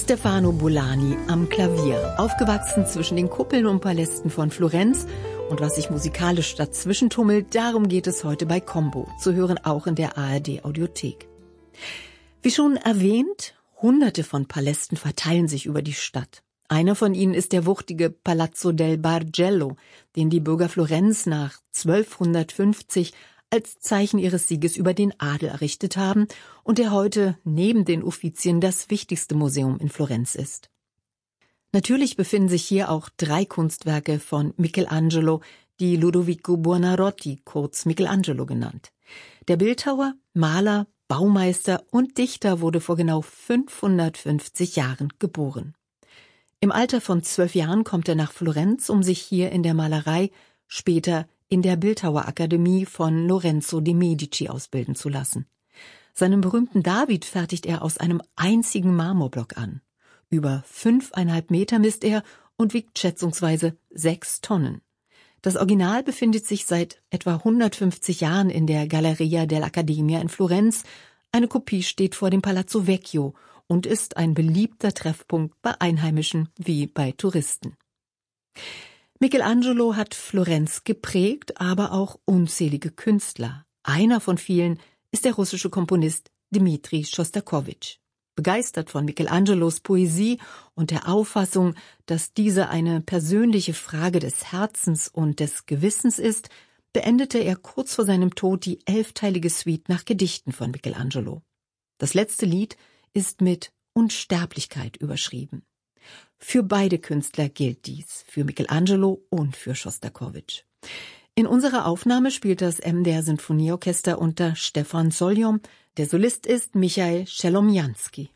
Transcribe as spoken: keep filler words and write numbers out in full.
Stefano Bollani am Klavier, aufgewachsen zwischen den Kuppeln und Palästen von Florenz. Und was sich musikalisch dazwischen tummelt, darum geht es heute bei Combo, zu hören auch in der A R D-Audiothek. Wie schon erwähnt, hunderte von Palästen verteilen sich über die Stadt. Einer von ihnen ist der wuchtige Palazzo del Bargello, den die Bürger Florenz nach zwölfhundertfünfzig als Zeichen ihres Sieges über den Adel errichtet haben und der heute neben den Uffizien das wichtigste Museum in Florenz ist. Natürlich befinden sich hier auch drei Kunstwerke von Michelangelo, die Ludovico Buonarroti, kurz Michelangelo genannt. Der Bildhauer, Maler, Baumeister und Dichter wurde vor genau fünfhundertfünfzig Jahren geboren. Im Alter von zwölf Jahren kommt er nach Florenz, um sich hier in der Malerei, später in der Bildhauerakademie von Lorenzo de' Medici ausbilden zu lassen. Seinen berühmten David fertigt er aus einem einzigen Marmorblock an. Über fünfeinhalb Meter misst er und wiegt schätzungsweise sechs Tonnen. Das Original befindet sich seit etwa hundertfünfzig Jahren in der Galleria dell'Accademia in Florenz. Eine Kopie steht vor dem Palazzo Vecchio und ist ein beliebter Treffpunkt bei Einheimischen wie bei Touristen. Michelangelo hat Florenz geprägt, aber auch unzählige Künstler. Einer von vielen ist der russische Komponist Dmitri Schostakowitsch. Begeistert von Michelangelos Poesie und der Auffassung, dass diese eine persönliche Frage des Herzens und des Gewissens ist, beendete er kurz vor seinem Tod die elfteilige Suite nach Gedichten von Michelangelo. Das letzte Lied ist mit Unsterblichkeit überschrieben. Für beide Künstler gilt dies, für Michelangelo und für Schostakowitsch. In unserer Aufnahme spielt das M D R Sinfonieorchester unter Stefan Solyom. Der Solist ist Michael Szelomjanski.